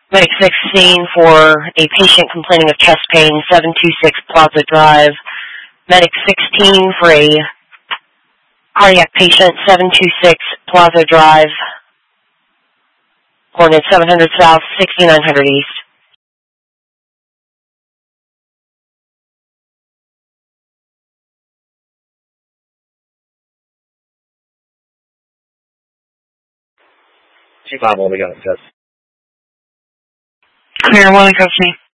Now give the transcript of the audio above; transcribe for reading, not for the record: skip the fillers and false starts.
Medic 16 for a patient complaining of chest pain, 726 Plaza Drive. Medic 16 for a cardiac patient, 726 Plaza Drive. Coordinate 700 South, 6900 East. Two 5 we got it, Jess. Clear 1 and Company.